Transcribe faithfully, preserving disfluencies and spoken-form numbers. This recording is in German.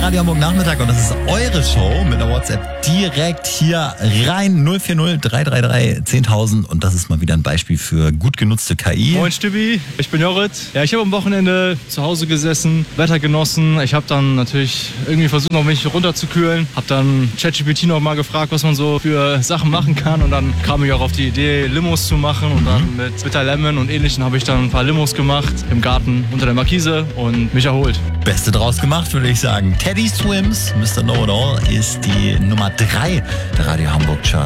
Radio Hamburg Nachmittag und das ist eure Show mit der WhatsApp direkt hier rein. null vier null drei drei drei zehntausend und das ist mal wieder ein Beispiel für gut genutzte K I. Moin Stübi, ich bin Jorrit. Ja, ich habe am Wochenende zu Hause gesessen, Wetter genossen. Ich habe dann natürlich irgendwie versucht, noch mich runterzukühlen. Habe dann ChatGPT noch mal gefragt, was man so für Sachen machen kann. Und dann kam ich auch auf die Idee, Limos zu machen. Und dann mit Bitter Lemon und Ähnlichem habe ich dann ein paar Limos gemacht im Garten unter der Markise und mich erholt. Beste draus gemacht, würde ich sagen. Teddy Swims, Mister Know It All, ist die Nummer drei der Radio Hamburg Charts.